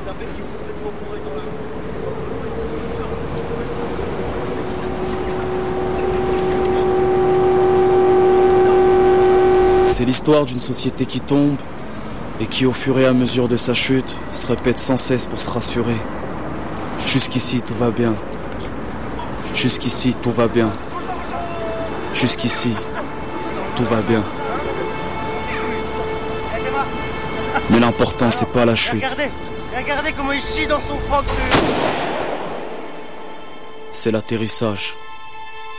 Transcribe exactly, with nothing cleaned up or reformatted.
C'est l'histoire d'une société qui tombe et qui, au fur et à mesure de sa chute, se répète sans cesse pour se rassurer. Jusqu'ici, tout va bien. Jusqu'ici, tout va bien. Jusqu'ici, tout va bien. Mais l'important, c'est pas la chute. Regardez, regardez comment il chie dans son froc. C'est l'atterrissage.